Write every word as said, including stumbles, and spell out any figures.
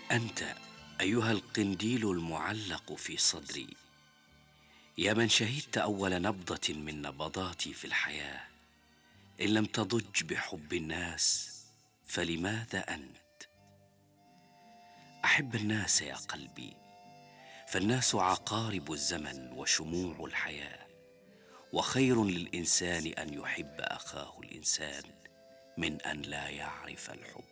أنت أيها القنديل المعلق في صدري، يا من شهدت أول نبضة من نبضاتي في الحياة، إن لم تضج بحب الناس فلماذا أنت؟ أحب الناس يا قلبي، فالناس عقارب الزمن وشموع الحياة، وخير للإنسان أن يحب أخاه الإنسان من أن لا يعرف الحب.